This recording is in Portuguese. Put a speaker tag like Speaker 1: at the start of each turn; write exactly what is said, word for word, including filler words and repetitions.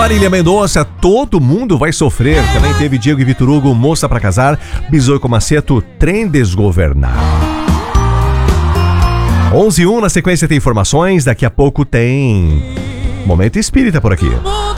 Speaker 1: Marília Mendonça, Todo Mundo Vai Sofrer. Também teve Diego e Vitor Hugo, Moça Pra Casar. Bisoi Maceto, Trem Desgovernado. onze e um, na sequência tem informações. Daqui a pouco tem Momento Espírita por aqui.